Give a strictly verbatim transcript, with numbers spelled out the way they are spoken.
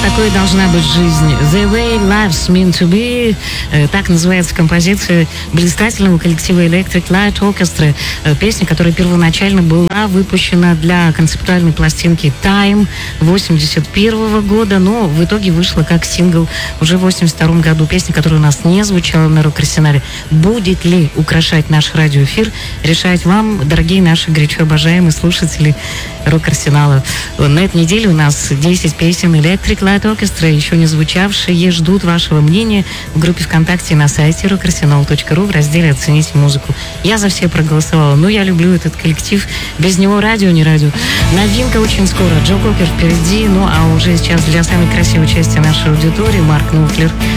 такой должна быть жизнь. The Way Life's Meant to Be. Так называется композиция блистательного коллектива Electric Light Orchestra. Песня, которая первоначально была выпущена для концептуальной пластинки Time восемьдесят первого года, но в итоге вышла как сингл уже в восемьдесят втором году. Песня, которая у нас не звучала на рок-арсенале. Будет ли украшать наш радиоэфир, решать вам, дорогие наши горячо обожаемые слушатели рок-арсенала. На этой неделе у нас десять песен Electric Light Orchestra, еще не звучавшие, ждут вашего мнения в группе ВКонтакте на сайте рок арсенал точка ру в разделе «Оцените музыку». Я за все проголосовала, но я люблю этот коллектив. Без него радио не радио. Новинка очень скоро. Джо Кокер впереди, ну а уже сейчас для самой красивой части нашей аудитории Марк Нуфлер.